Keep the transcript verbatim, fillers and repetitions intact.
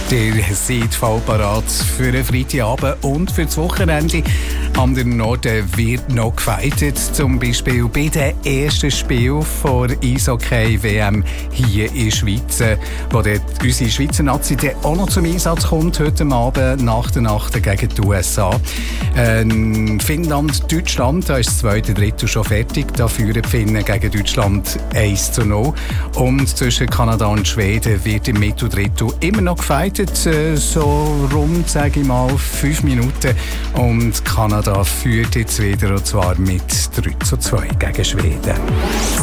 Ihr seid voll parat für einen Freitagabend und für das Wochenende. Am Norden wird noch gefeitet, zum Beispiel bei den ersten Spielen der Eishockey-W M hier in der Schweiz, wo dort unsere Schweizer Nazi auch noch zum Einsatz kommt, heute Abend nach der Nacht gegen die U S A. Ähm, Finnland, Deutschland, da ist das zweite Drittel schon fertig. Da führen die Finnen gegen Deutschland eins zu null. Und zwischen Kanada und Schweden wird im Mitteldrittel immer noch gefeitet. So rund, sage ich mal, fünf Minuten. Und Kanada führt jetzt wieder, und zwar mit drei zu zwei gegen Schweden.